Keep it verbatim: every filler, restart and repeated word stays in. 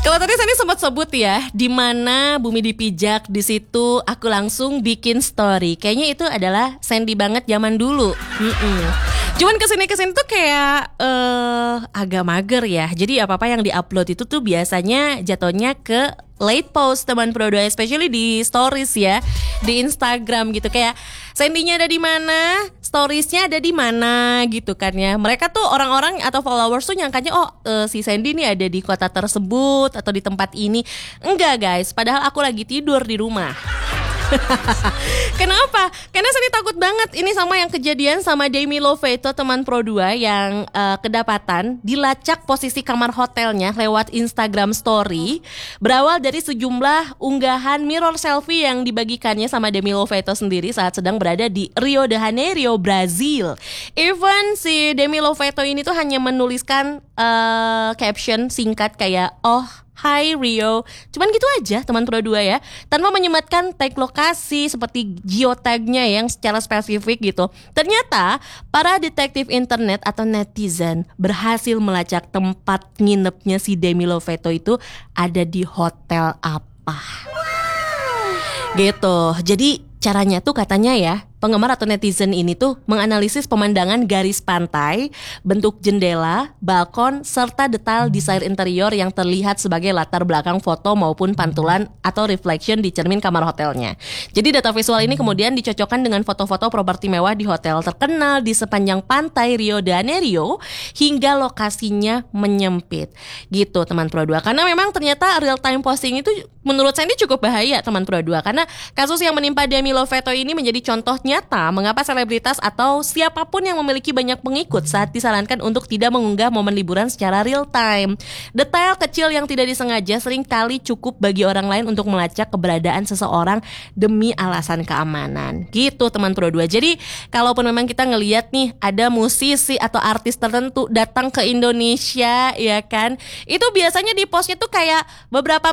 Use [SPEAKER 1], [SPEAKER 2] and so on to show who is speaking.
[SPEAKER 1] Kalau tadi saya sempat sebut ya, di mana bumi dipijak, di situ aku langsung bikin story. Kayaknya itu adalah Sandy banget zaman dulu. Mm-mm. Cuman kesini-kesini tuh kayak uh, agak mager ya. Jadi apa-apa yang diupload itu tuh biasanya jatuhnya ke late post teman Pro dua, especially di stories ya, di Instagram gitu. Kayak Sandy-nya ada di mana, storiesnya ada di mana gitu kan ya. Mereka tuh orang-orang atau followers tuh nyangkanya oh uh, si Sandy nih ada di kota tersebut atau di tempat ini. Enggak guys, padahal aku lagi tidur di rumah. Kenapa? Karena saya takut banget ini sama yang kejadian sama Demi Lovato teman Pro dua yang uh, kedapatan dilacak posisi kamar hotelnya lewat Instagram story. Berawal dari sejumlah unggahan mirror selfie yang dibagikannya sama Demi Lovato sendiri saat sedang berada di Rio de Janeiro, Brazil. Even si Demi Lovato ini tuh hanya menuliskan uh, caption singkat kayak oh Hai Rio, cuman gitu aja teman Pro dua ya, tanpa menyematkan tag lokasi seperti geotagnya yang secara spesifik gitu. Ternyata para detektif internet atau netizen berhasil melacak tempat nginepnya si Demi Lovato itu ada di hotel apa gitu. Jadi caranya tuh katanya ya, penggemar atau netizen ini tuh menganalisis pemandangan garis pantai, bentuk jendela, balkon, serta detail desain interior yang terlihat sebagai latar belakang foto maupun pantulan atau reflection di cermin kamar hotelnya. Jadi data visual ini kemudian dicocokkan dengan foto-foto properti mewah di hotel terkenal di sepanjang pantai Rio de Janeiro hingga lokasinya menyempit. Gitu teman Pro dua. Karena memang ternyata real time posting itu menurut saya ini cukup bahaya teman Pro dua. Karena kasus yang menimpa Demi Lovato ini menjadi contoh nyata mengapa selebritas atau siapapun yang memiliki banyak pengikut saat disarankan untuk tidak mengunggah momen liburan secara real time. Detail kecil yang tidak disengaja sering kali cukup bagi orang lain untuk melacak keberadaan seseorang demi alasan keamanan. Gitu teman Pro dua. Jadi kalaupun memang kita ngelihat nih ada musisi atau artis tertentu datang ke Indonesia ya kan, itu biasanya di postnya tuh kayak beberapa